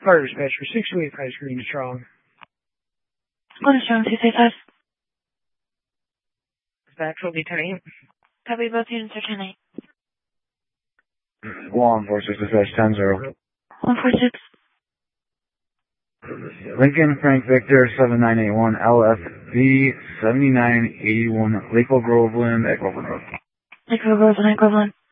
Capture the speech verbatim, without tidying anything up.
Fire dispatch for six two eight five Green Strong. Going to Strong six eight five. Dispatch will be ten eight. Copy, both units are ten eight. one four six dispatch ten zero. one four six. Lincoln Frank Victor seven nine eight one L F B seventy-nine eighty-one Lakeville Groveland at Groveland Road. Lakeville Groveland at Groveland.